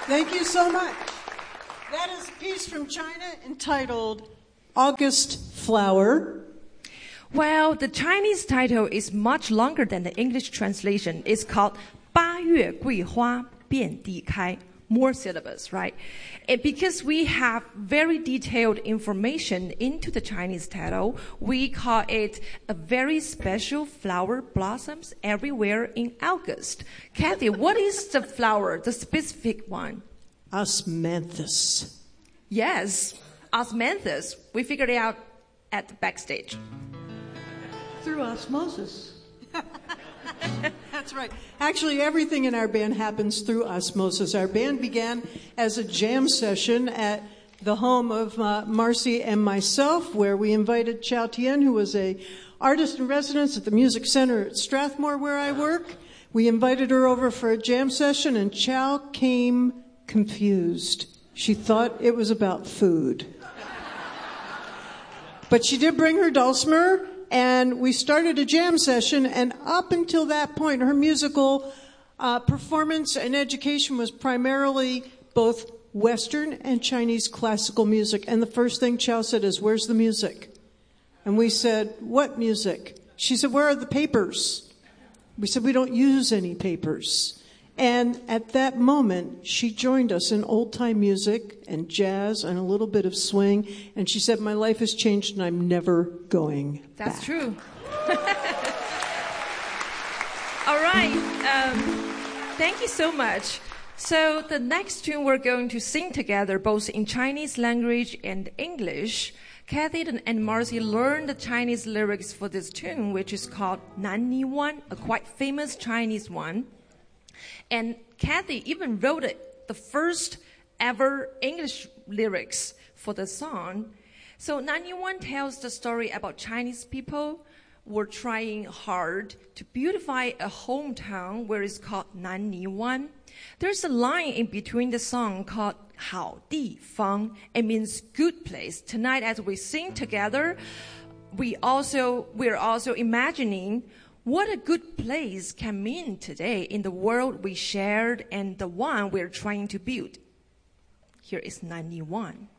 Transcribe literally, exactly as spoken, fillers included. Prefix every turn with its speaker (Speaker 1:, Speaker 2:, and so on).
Speaker 1: Thank you so much. That is a piece from China entitled August Flower.
Speaker 2: Well, the Chinese title is much longer than the English translation. It's called 八月桂花遍地开. More syllables, right? And because we have very detailed information into the Chinese title, we call it a very special flower blossoms everywhere in August. Kathy, what is the flower, the specific one?
Speaker 1: Osmanthus.
Speaker 2: Yes, osmanthus. We figured it out at the backstage.
Speaker 3: Through osmosis.
Speaker 1: That's right. Actually, everything in our band happens through osmosis. Our band began as a jam session at the home of uh, Marcy and myself, where we invited Chow Tien, who was a artist in residence at the Music Center at Strathmore, where I work. We invited her over for a jam session, and Chow came confused. She thought it was about food. But she did bring her dulcimer, and we started a jam session, and up until that point, her musical uh, performance and education was primarily both Western and Chinese classical music. And the first thing Chow said is, "Where's the music?" And we said, "What music?" She said, "Where are the papers?" We said, "We don't use any papers." And at that moment, she joined us in old-time music and jazz and a little bit of swing. And she said, "My life has changed and I'm never going
Speaker 2: That's
Speaker 1: back."
Speaker 2: true. All right. Um, thank you so much. So the next tune we're going to sing together, both in Chinese language and English. Kathy and Marcy learned the Chinese lyrics for this tune, which is called Nan Ni Wan, a quite famous Chinese one. And Kathy even wrote it, the first ever English lyrics for the song. So Nan Ni Wan tells the story about Chinese people were trying hard to beautify a hometown where it's called Nan Ni Wan. There's a line in between the song called 好地方. It means good place. Tonight, as we sing together, we also we're also imagining what a good place can mean today in the world we shared and the one we're trying to build. Here is Nan Ni Wan.